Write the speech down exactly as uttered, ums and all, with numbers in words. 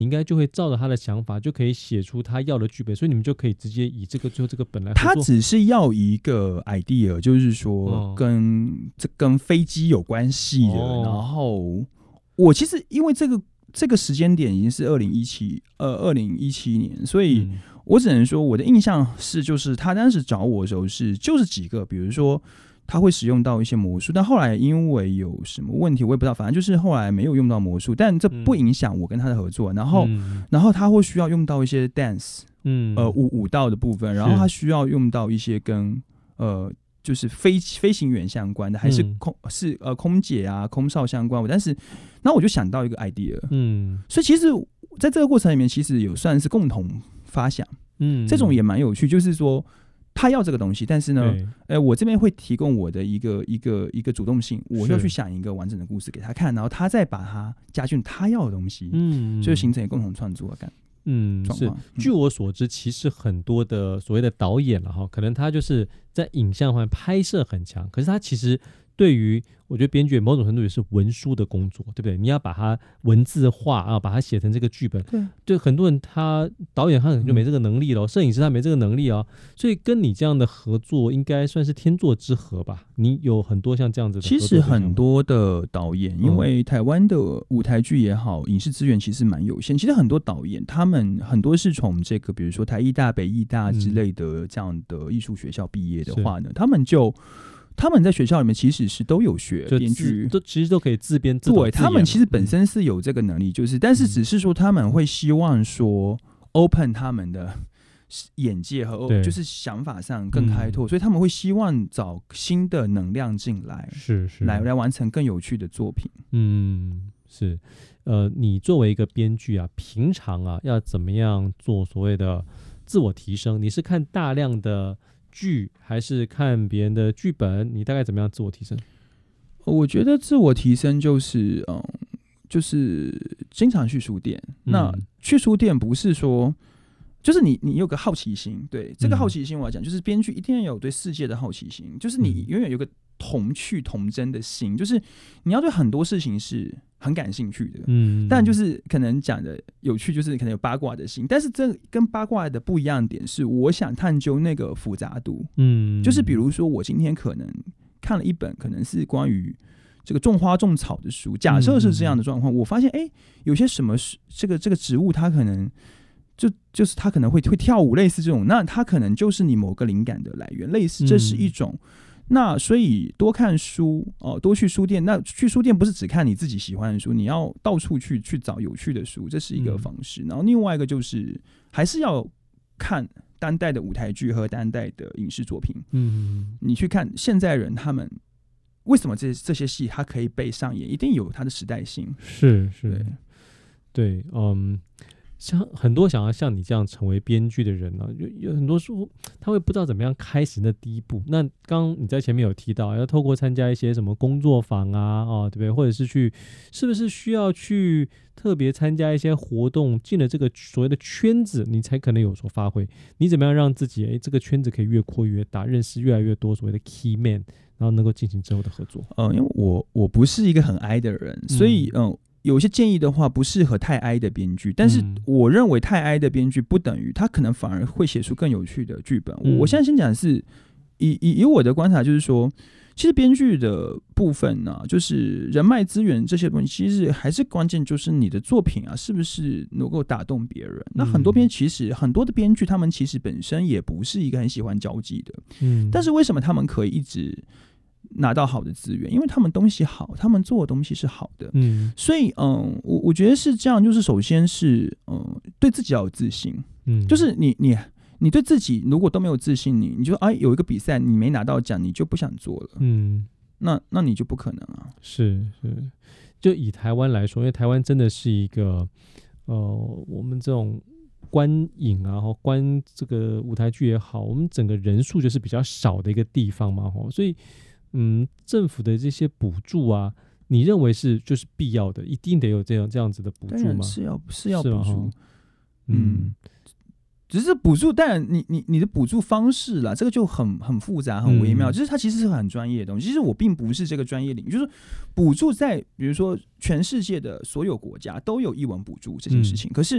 应该就会照着他的想法就可以写出他要的剧本，所以你们就可以直接以这个最后这个本来合作。 他只是要一个 idea， 就是说跟、哦、这跟飞机有关系的、哦、然后我其实因为这个这个时间点已经是二零一七呃二零一七年，所以我只能说我的印象是，就是他当时找我的时候是就是几个，比如说他会使用到一些魔术，但后来因为有什么问题我也不知道，反正就是后来没有用到魔术，但这不影响我跟他的合作。然后，嗯、然后他会需要用到一些 dance， 嗯，呃舞舞蹈的部分，然后他需要用到一些跟呃就是飞飞行员相关的，还是空、嗯、是呃空姐啊空少相关。但是，那我就想到一个 idea， 嗯，所以其实在这个过程里面，其实有算是共同发想，嗯，这种也蛮有趣，就是说。他要这个东西，但是呢，呃，我这边会提供我的一个一个一个主动性，我要去想一个完整的故事给他看，然后他再把它加进他要的东西，嗯，就形成共同创作的感。嗯， 是。嗯、据我所知，其实很多的所谓的导演了哈，可能他就是在影像方面拍摄很强，可是他其实对于我觉得编剧某种程度也是文书的工作，对不对？你要把它文字化啊，把它写成这个剧本。对，对，很多人他导演他可能就没这个能力了，摄、嗯、影师他没这个能力啊，所以跟你这样的合作应该算是天作之合吧？你有很多像这样子的合作。 其实很多的导演，因为台湾的舞台剧也好，影视资源其实蛮有限。其实很多导演他们很多是从这个，比如说台艺大、北艺大之类的这样的艺术学校毕业的话呢，嗯、他们就。他们在学校里面其实是都有学编剧， 都其实都可以自编自导自演。 对，他们其实本身是有这个能力，就是，但是只是说他们会希望说 open 他们的眼界和就是想法上更开拓，嗯、所以他们会希望找新的能量进来， 是是， 来来完成更有趣的作品。 嗯，是。呃，你作为一个编剧啊，平常啊要怎么样做所谓的自我提升？你是看大量的剧还是看别人的剧本？你大概怎么样自我提升？ 我觉得自我提升就是，嗯，就是经常去书店。嗯、那去书店不是说，就是你你有个好奇心，对这个好奇心我要讲，就是编剧一定要有对世界的好奇心，就是你永远有个童趣童真的心，就是你要对很多事情是很感兴趣的，嗯，但就是可能讲的有趣，就是可能有八卦的心，但是这跟八卦的不一样的点是，我想探究那个复杂度，嗯，就是比如说我今天可能看了一本可能是关于这个种花种草的书，假设是这样的状况，嗯、我发现哎、欸，有些什么这个这个植物它可能就就是它可能会会跳舞，类似这种，那它可能就是你某个灵感的来源，类似这是一种。嗯那所以多看书哦、呃，多去书店。那去书店不是只看你自己喜欢的书，你要到处去去找有趣的书，这是一个方式。嗯、然后另外一个就是还是要看当代的舞台剧和当代的影视作品。嗯，你去看现在人他们为什么这这些戏它可以被上演，一定有它的时代性。 是是，对，对，嗯。像很多想要像你这样成为编剧的人呢、啊，有有很多说他会不知道怎么样开始那第一步。那刚刚你在前面有提到，要透过参加一些什么工作坊啊，哦，对不对？或者是去，是不是需要去特别参加一些活动，进了这个所谓的圈子，你才可能有所发挥？你怎么样让自己哎这个圈子可以越扩越大，认识越来越多所谓的 key man， 然后能够进行之后的合作？ 嗯、呃，因为我我不是一个很 I 的人，所以嗯。呃有些建议的话不适合太 I 的编剧，但是我认为太 I 的编剧不等于他可能反而会写出更有趣的剧本。嗯、我现在先讲的是以以以我的观察，就是说，其实编剧的部分呢、啊，就是人脉资源这些东西，其实还是关键，就是你的作品啊，是不是能够打动别人？那很多编其实很多的编剧，他们其实本身也不是一个很喜欢交际的，嗯，但是为什么他们可以一直拿到好的资源？因为他们东西好，他们做的东西是好的，嗯，所以嗯，我我觉得是这样，就是首先是嗯，对自己要有自信，嗯，就是你你你对自己如果都没有自信，你你就哎有一个比赛你没拿到奖，你就不想做了，嗯，那那你就不可能啊。 是是，就以台湾来说，因为台湾真的是一个呃，我们这种观影啊，观这个舞台剧也好，我们整个人数就是比较少的一个地方嘛，所以。嗯，政府的这些补助啊，你认为是就是必要的，一定得有这样这样子的补助吗？ 是要是要补助， 嗯， 只是补助，当然你你你的补助方式啦，这个就很很复杂很微妙，嗯、就是它其实是很专业的东西。其实我并不是这个专业领域，就是补助在比如说全世界的所有国家都有艺文补助这件事情，嗯、可是